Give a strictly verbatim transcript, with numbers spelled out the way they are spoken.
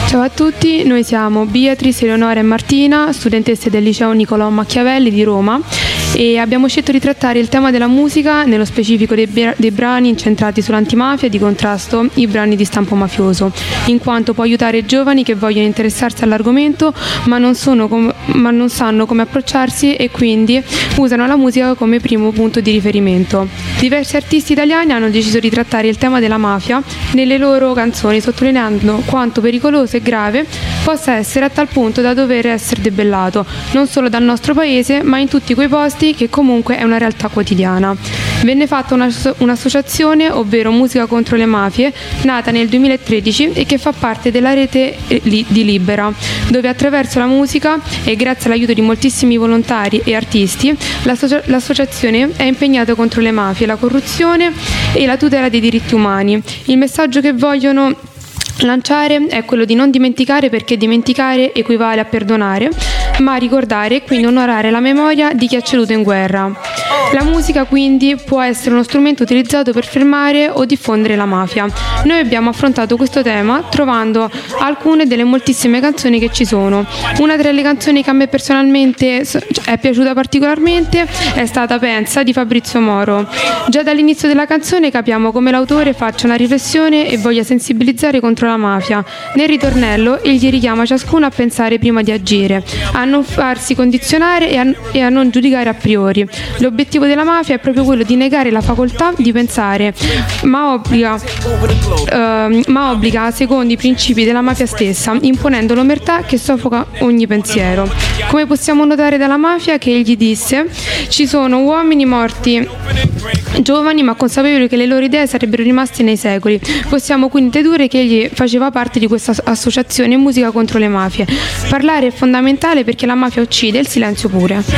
Ciao a tutti, noi siamo Beatrice, Eleonora e Martina, studentesse del liceo Niccolò Machiavelli di Roma, e abbiamo scelto di trattare il tema della musica, nello specifico dei, dei brani incentrati sull'antimafia e di contrasto, i brani di stampo mafioso, in quanto può aiutare i giovani che vogliono interessarsi all'argomento ma non, sono com- ma non sanno come approcciarsi e quindi usano la musica come primo punto di riferimento. Diversi artisti italiani hanno deciso di trattare il tema della mafia nelle loro canzoni, sottolineando quanto pericoloso e grave possa essere, a tal punto da dover essere debellato, non solo dal nostro paese ma in tutti quei posti che comunque è una realtà quotidiana. Venne fatta una, un'associazione, ovvero Musica contro le mafie, nata nel duemilatredici e che fa parte della rete di Libera, dove attraverso la musica e grazie all'aiuto di moltissimi volontari e artisti l'associa- l'associazione è impegnata contro le mafie, la corruzione e la tutela dei diritti umani. Il messaggio che vogliono lanciare è quello di non dimenticare, perché dimenticare equivale a perdonare, ma ricordare e quindi onorare la memoria di chi è ceduto in guerra. La musica quindi può essere uno strumento utilizzato per fermare o diffondere la mafia. Noi abbiamo affrontato questo tema trovando alcune delle moltissime canzoni che ci sono. Una tra le canzoni che a me personalmente è piaciuta particolarmente è stata Pensa di Fabrizio Moro. Già dall'inizio della canzone capiamo come l'autore faccia una riflessione e voglia sensibilizzare contro la mafia. Nel ritornello egli richiama ciascuno a pensare prima di agire, a non farsi condizionare e a, e a non giudicare a priori. L'obiettivo della mafia è proprio quello di negare la facoltà di pensare, ma obbliga, uh, ma obbliga secondo i principi della mafia stessa, imponendo l'omertà che soffoca ogni pensiero. Come possiamo notare dalla mafia che egli disse: ci sono uomini morti giovani ma consapevoli che le loro idee sarebbero rimaste nei secoli. Possiamo quindi dedurre che egli faceva parte di questa associazione Musica contro le mafie. Parlare è fondamentale perché la mafia uccide, il silenzio pure.